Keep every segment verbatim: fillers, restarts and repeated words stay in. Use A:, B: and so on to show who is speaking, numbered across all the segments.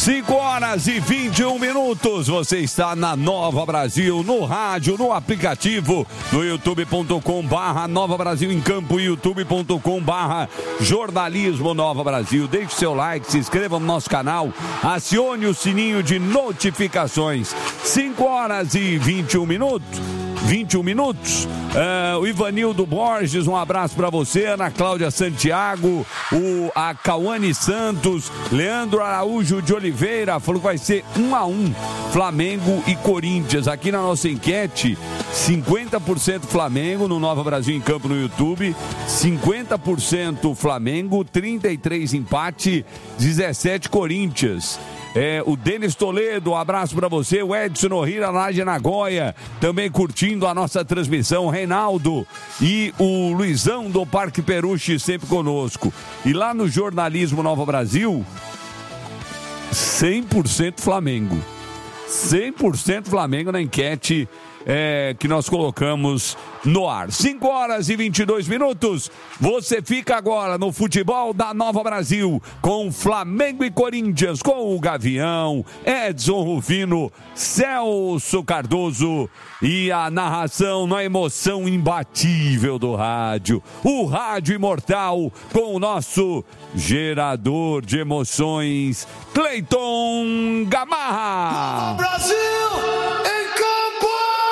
A: cinco horas e vinte e um minutos. Você está na Nova Brasil, no rádio, no aplicativo, no youtube ponto com barra Nova Brasil em Campo, youtube ponto com barra Jornalismo Nova Brasil. Deixe seu like, se inscreva no nosso canal, acione o sininho de notificações. cinco horas e vinte e um minutos. vinte e um minutos. Uh, o Ivanildo Borges, um abraço para você. Ana Cláudia Santiago, o, a Cauane Santos, Leandro Araújo de Oliveira, falou que vai ser um a um Flamengo e Corinthians. Aqui na nossa enquete, cinquenta por cento Flamengo no Nova Brasil em Campo no YouTube, cinquenta por cento Flamengo, trinta e três empate, dezessete Corinthians. É, o Denis Toledo, um abraço para você. O Edson Ohira, lá de Nagoya, também curtindo a nossa transmissão. O Reinaldo e o Luizão do Parque Peruche sempre conosco. E lá no Jornalismo Nova Brasil, cem por cento Flamengo. cem por cento Flamengo na enquete é, que nós colocamos no ar. cinco horas e vinte e dois minutos. Você fica agora no futebol da Nova Brasil com Flamengo e Corinthians, com o Gavião, Edson Rufino, Celso Cardoso e a narração na emoção imbatível do rádio. O rádio imortal com o nosso gerador de emoções, Cleiton Gamarra.
B: Nova Brasil em campo!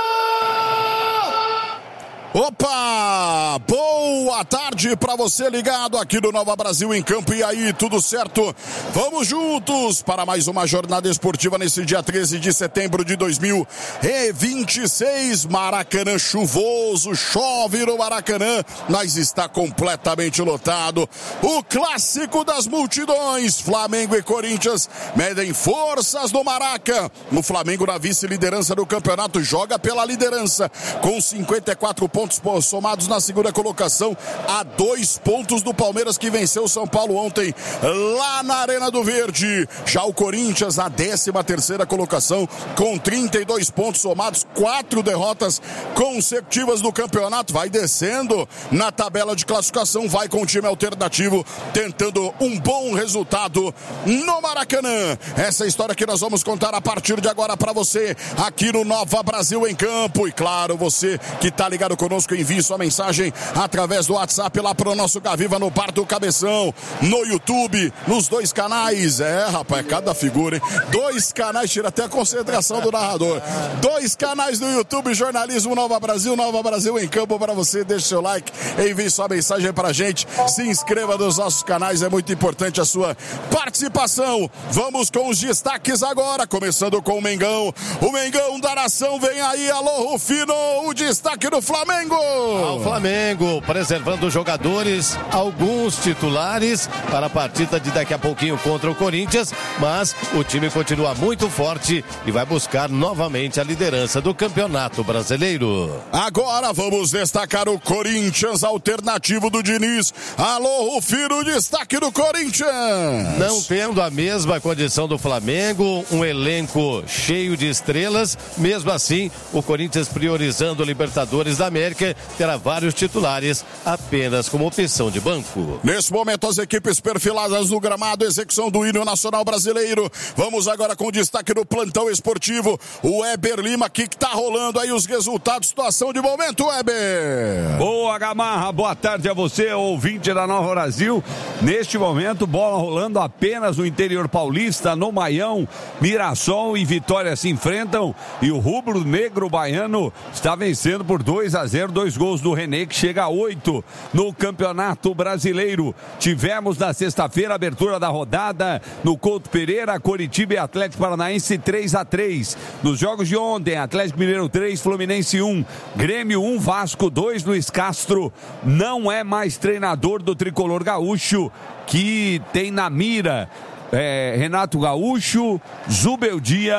C: Opa! Boa tarde para você ligado aqui no Nova Brasil em Campo. E aí, tudo certo? Vamos juntos para mais uma jornada esportiva nesse dia treze de setembro de dois mil e vinte e seis. Maracanã chuvoso, chove no Maracanã, mas está completamente lotado. O clássico das multidões, Flamengo e Corinthians medem forças no Maraca. O Flamengo na vice-liderança do campeonato joga pela liderança com cinquenta e quatro pontos somados na segunda colocação, a dois pontos do Palmeiras, que venceu o São Paulo ontem lá na Arena do Verde. Já o Corinthians na décima terceira colocação com trinta e dois pontos somados, quatro derrotas consecutivas no campeonato, vai descendo na tabela de classificação, vai com o time alternativo tentando um bom resultado no Maracanã. Essa é a história que nós vamos contar a partir de agora para você aqui no Nova Brasil em Campo. E claro, você que tá ligado conosco, envie sua mensagem através do WhatsApp lá para o nosso Gaviva no Bar do Cabeção, no YouTube, nos dois canais. É, rapaz, cada figura, hein? Dois canais, tira até a concentração do narrador. Dois canais no YouTube, Jornalismo Nova Brasil, Nova Brasil em Campo para você. Deixe seu like, envie sua mensagem pra gente, se inscreva nos nossos canais, é muito importante a sua participação. Vamos com os destaques agora, começando com o Mengão. O Mengão da nação vem aí, alô Rufino, o destaque do Flamengo.
D: Ao Flamengo, preservando jogadores, alguns titulares para a partida de daqui a pouquinho contra o Corinthians, mas o time continua muito forte e vai buscar novamente a liderança do Campeonato Brasileiro.
C: Agora vamos destacar o Corinthians, alternativo do Diniz. Alô, Rufino, destaque do Corinthians.
D: Não tendo a mesma condição do Flamengo, um elenco cheio de estrelas, mesmo assim, o Corinthians priorizando o Libertadores da América, terá vários titulares apenas como opção de banco.
C: Nesse momento, as equipes perfiladas no gramado, execução do hino nacional brasileiro. Vamos agora com o destaque do plantão esportivo. O Weber Lima, que tá rolando aí os resultados, situação de momento, Weber.
A: Boa, Gamarra, boa tarde a você, ouvinte da Nova Brasil. Neste momento, bola rolando apenas no interior paulista, no Maião. Mirassol e Vitória se enfrentam e o rubro negro baiano está vencendo por dois a zero. Dois gols do René, que chega a oito no Campeonato Brasileiro. Tivemos na sexta-feira a abertura da rodada no Couto Pereira, Coritiba e Atlético Paranaense três a três. Nos jogos de ontem, Atlético Mineiro três, Fluminense um, Grêmio um, Vasco dois. Luiz Castro não é mais treinador do tricolor gaúcho, que tem na mira É, Renato Gaúcho, Zubeldia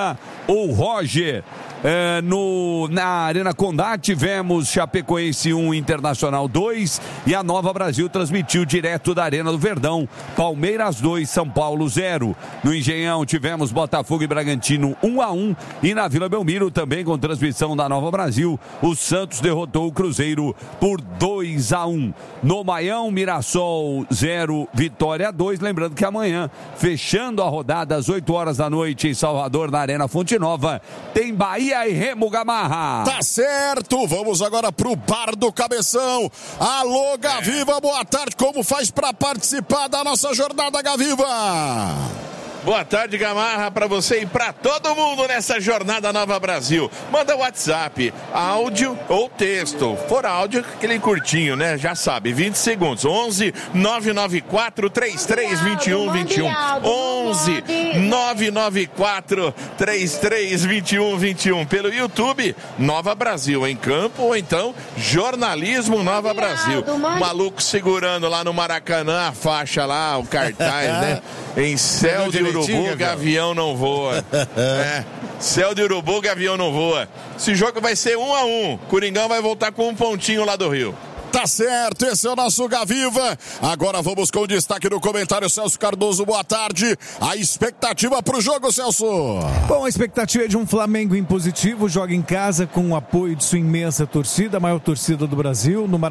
A: ou Roger. É, no, na Arena Condá tivemos Chapecoense um, Internacional dois, e a Nova Brasil transmitiu direto da Arena do Verdão, Palmeiras dois, São Paulo zero. No Engenhão tivemos Botafogo e Bragantino um a um, e na Vila Belmiro também com transmissão da Nova Brasil, o Santos derrotou o Cruzeiro por dois a um. No Maião, Mirassol zero, Vitória dois. Lembrando que amanhã, fechando a rodada às oito horas da noite em Salvador, na Arena Fonte Nova, tem Bahia e Remo, Gamarra.
C: Tá certo, vamos agora pro Bar do Cabeção. Alô, Gaviva, boa tarde. Como faz pra participar da nossa jornada, Gaviva?
E: Boa tarde, Gamarra, para você e para todo mundo nessa jornada Nova Brasil. Manda WhatsApp, áudio ou texto. For áudio, aquele curtinho, né? Já sabe, vinte segundos. onze nove nove quatro três três dois um dois um. onze nove nove quatro três três dois um dois um. Pelo YouTube, Nova Brasil em Campo, ou então Jornalismo Nova Brasil. Maluco segurando lá no Maracanã a faixa lá, o cartaz, né? Em céu de urubu, gavião não voa. É, céu de urubu, gavião não voa. Esse jogo vai ser um a um. Coringão vai voltar com um pontinho lá do Rio.
C: Tá certo, esse é o nosso Gaviva. Agora vamos com o destaque no comentário, Celso Cardoso, boa tarde. A expectativa pro jogo, Celso?
F: Bom, a expectativa é de um Flamengo impositivo, joga em casa com o apoio de sua imensa torcida, a maior torcida do Brasil, no